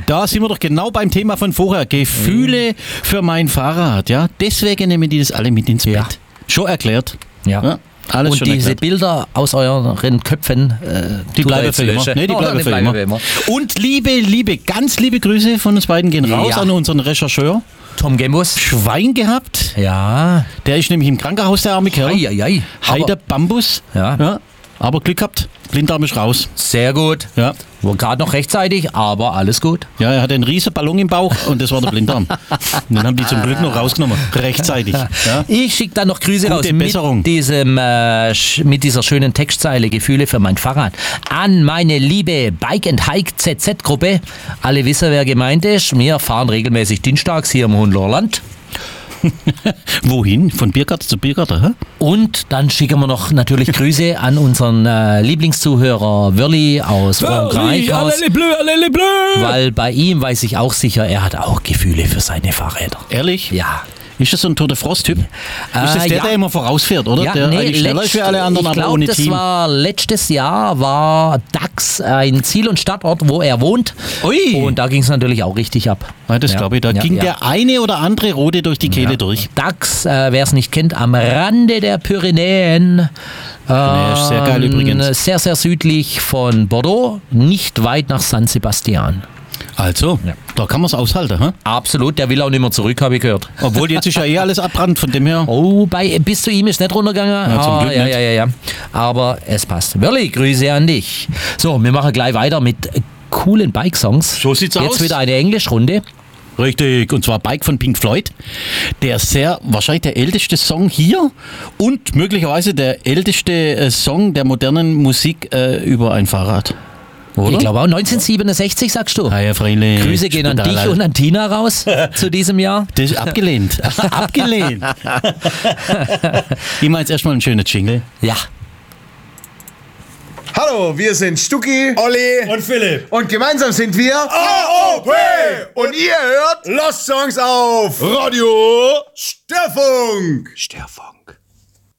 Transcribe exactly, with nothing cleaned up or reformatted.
Da sind wir doch genau beim Thema von vorher. Gefühle mhm. für mein Fahrrad. Ja? Deswegen nehmen die das alle mit ins Bett. Ja. Schon erklärt. Ja. ja alles Und schon diese erklärt. Bilder aus euren Köpfen, äh, die bleiben für immer. Nee, die oh, bleiben, die für, bleiben immer. für immer. Und liebe, liebe, ganz liebe Grüße von uns beiden gehen raus ja. an unseren Rechercheur. Tom Gembus. Schwein gehabt. Ja. Der ist nämlich im Krankenhaus, der arme Kerl. Ei, ei, ei. Heider Bambus. Ja. ja. Aber Glück gehabt. Blinddarm ist raus. Sehr gut. Ja. War gerade noch rechtzeitig, aber alles gut. Ja, er hatte einen riesen Ballon im Bauch und das war der Blinddarm. Und dann haben die zum Glück noch rausgenommen. Rechtzeitig. Ja. Ich schicke dann noch Grüße Gute raus Besserung. mit, diesem, äh, mit dieser schönen Textzeile Gefühle für mein Fahrrad an meine liebe Bike and Hike Z Z-Gruppe. Alle wissen, wer gemeint ist. Wir fahren regelmäßig dienstags hier im Hohenlohrland. Wohin? Von Biergarten zu Biergarten? Hä? Und dann schicken wir noch natürlich Grüße an unseren äh, Lieblingszuhörer Wörli aus Frankreich. Weil bei ihm weiß ich auch sicher, er hat auch Gefühle für seine Fahrräder. Ehrlich? Ja. Ist das so ein Tour de France-Typ? Äh, ist das der, ja. der immer vorausfährt, oder? Ja, der nee, eigentlich schneller ist wie alle anderen, ich aber glaub, ohne das Team. war letztes Jahr war Dax ein Ziel- und Startort, wo er wohnt. Ui. Und da ging es natürlich auch richtig ab. Ja, das Ja. glaube ich. Da Ja, ging ja. der eine oder andere Rote durch die Kehle Ja. durch. Dax, äh, wer es nicht kennt, am Rande der Pyrenäen. Nee, ist sehr geil übrigens. Sehr, sehr südlich von Bordeaux, nicht weit nach San Sebastian. Also, Ja. da kann man es aushalten. Hä? Absolut, der will auch nicht mehr zurück, habe ich gehört. Obwohl jetzt ist ja eh alles abbrannt, von dem her. Oh, bei, bis zu ihm ist nicht runtergegangen. Ja, zum ah, Glück ja, nicht. ja, ja, ja. Aber es passt. Wörli, Grüße an dich. So, wir machen gleich weiter mit coolen Bike-Songs. So sieht's Jetzt aus. wieder eine Englischrunde. Richtig, und zwar Bike von Pink Floyd. Der sehr, wahrscheinlich der älteste Song hier und möglicherweise der älteste äh, Song der modernen Musik äh, über ein Fahrrad. Oder? Ich glaube auch neunzehnhundertsiebenundsechzig, sagst du. Ah ja, freilich. Grüße gehen an Brutal, dich Alter. und an Tina raus zu diesem Jahr. Das ist abgelehnt. abgelehnt. Ich mache jetzt erstmal einen schönen Jingle. Ja. Hallo, wir sind Stucki, Olli Und Philipp. und gemeinsam sind wir A O P. und ihr hört Lost Songs auf Radio Störfunk. Störfunk.